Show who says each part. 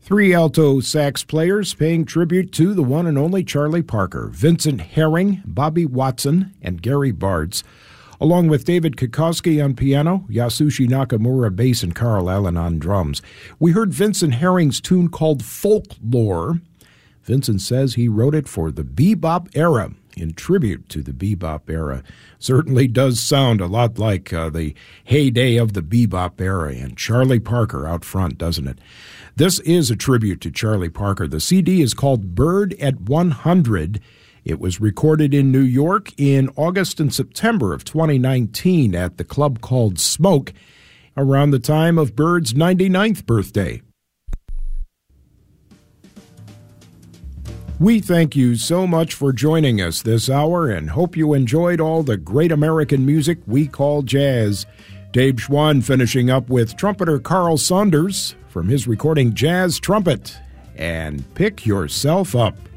Speaker 1: Three alto sax players paying tribute to the one and only Charlie Parker: Vincent Herring, Bobby Watson, and Gary Bartz, along with David Kikoski on piano, Yasushi Nakamura bass, and Carl Allen on drums. We heard Vincent Herring's tune called Folklore. Vincent says he wrote it for the bebop era, in tribute to the bebop era. Certainly does sound a lot like the heyday of the bebop era, and Charlie Parker out front, doesn't it? This is a tribute to Charlie Parker. The CD is called Bird at 100. It was recorded in New York in August and September of 2019 at the club called Smoke, around the time of Bird's 99th birthday. We thank you so much for joining us this hour and hope you enjoyed all the great American music we call jazz. Dave Schwann finishing up with trumpeter Carl Saunders from his recording Jazz Trumpet and Pick Yourself Up.